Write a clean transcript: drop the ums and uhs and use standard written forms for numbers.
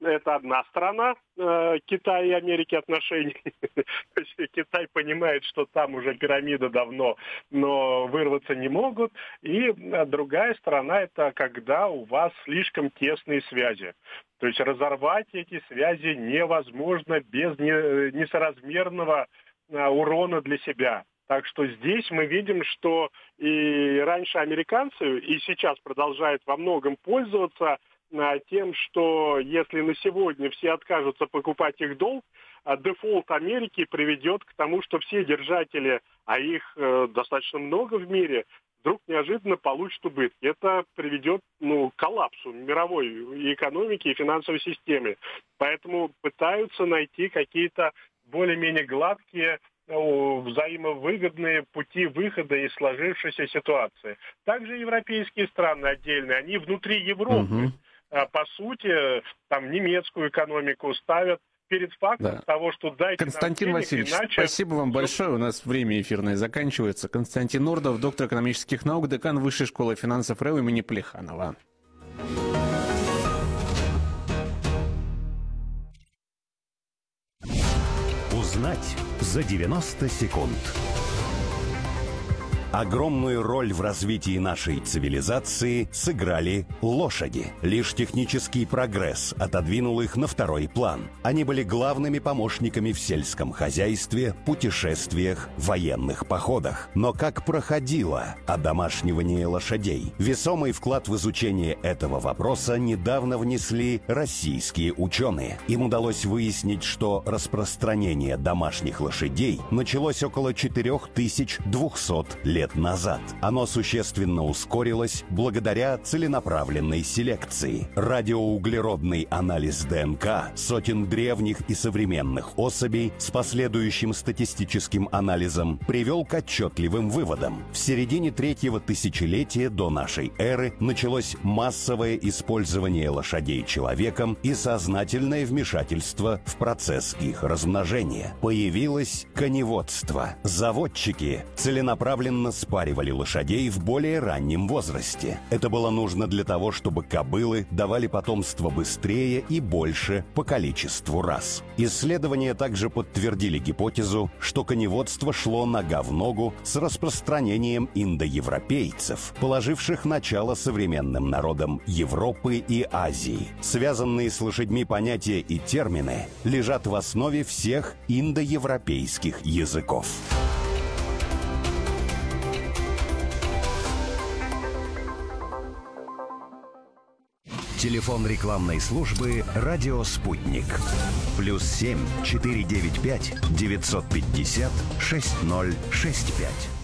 это одна сторона Китая и Америки отношений. То есть Китай понимает, что там уже пирамида давно, но вырваться не могут. И другая сторона – это когда у вас слишком тесные связи. То есть разорвать эти связи невозможно без несоразмерного урона для себя. Так что здесь мы видим, что и раньше американцы, и сейчас продолжают во многом пользоваться тем, что если на сегодня все откажутся покупать их долг, дефолт Америки приведет к тому, что все держатели, а их достаточно много в мире, вдруг неожиданно получат убытки. Это приведет к коллапсу мировой экономики и финансовой системы. Поэтому пытаются найти какие-то более-менее гладкие, взаимовыгодные пути выхода из сложившейся ситуации. Также европейские страны отдельные, они внутри Европы, по сути, там немецкую экономику ставят перед фактом того, что дайте Константин нам денег, Васильевич, иначе... спасибо вам большое. У нас время эфирное заканчивается. Константин Нордов, доктор экономических наук, декан Высшей школы финансов РЭУ имени Плеханова. Узнать за 90 секунд. Огромную роль в развитии нашей цивилизации сыграли лошади. Лишь технический прогресс отодвинул их на второй план. Они были главными помощниками в сельском хозяйстве, путешествиях, военных походах. Но как проходило одомашнивание лошадей? Весомый вклад в изучение этого вопроса недавно внесли российские ученые. Им удалось выяснить, что распространение домашних лошадей началось около 4200 лет назад. Оно существенно ускорилось благодаря целенаправленной селекции. Радиоуглеродный анализ ДНК сотен древних и современных особей с последующим статистическим анализом привел к отчетливым выводам. В середине третьего тысячелетия до нашей эры началось массовое использование лошадей человеком и сознательное вмешательство в процесс их размножения. Появилось коневодство. Заводчики целенаправленно спаривали лошадей в более раннем возрасте. Это было нужно для того, чтобы кобылы давали потомство быстрее и больше по количеству раз. Исследования также подтвердили гипотезу, что коневодство шло нога в ногу с распространением индоевропейцев, положивших начало современным народам Европы и Азии. Связанные с лошадьми понятия и термины лежат в основе всех индоевропейских языков. Телефон рекламной службы «Радио Спутник». +7 495 950 6065.